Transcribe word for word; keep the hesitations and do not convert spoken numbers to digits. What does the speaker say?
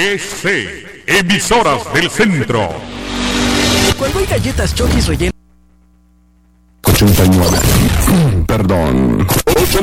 E C, emisoras del centro. Cuando hay galletas Chokis rellenas ochenta y nueve. Perdón.